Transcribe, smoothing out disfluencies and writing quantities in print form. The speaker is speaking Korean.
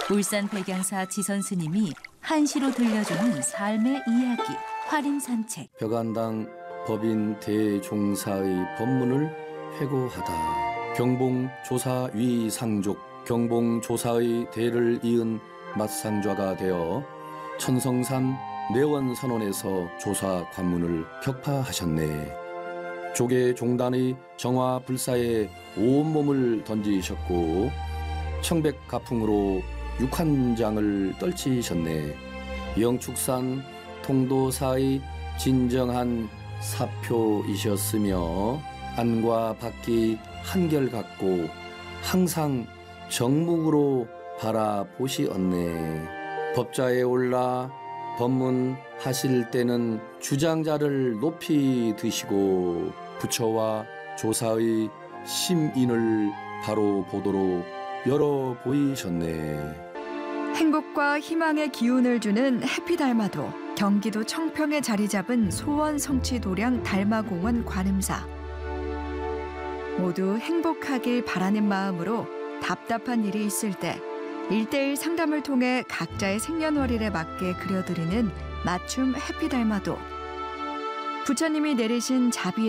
울산 백양사 지선 스님이 한시로 들려주는 삶의 이야기, 활인산책. 벽안당 법인 대종사의 법문을 회고하다. 경봉조사 위상족, 경봉조사의 대를 이은 맞상좌가 되어 천성산 내원선원에서 조사 관문을 격파하셨네. 조계 종단의 정화 불사에 온몸을 던지셨고 청백가풍으로 육한장을 떨치셨네. 영축산 통도사의 진정한 사표이셨으며 안과 밖이 한결같고 항상 정묵으로 바라보시었네. 법좌에 올라 법문하실 때는 주장자를 높이 드시고 부처와 조사의 심인을 바로 보도록 열어 보이셨네. 행복과 희망의 기운을 주는 해피달마도 경기도 청평에 자리 잡은 소원성취도량 달마공원 관음사. 모두 행복하길 바라는 마음으로 답답한 일이 있을 때 1:1 상담을 통해 각자의 생년월일에 맞게 그려드리는 맞춤 해피달마도. 부처님이 내리신 자비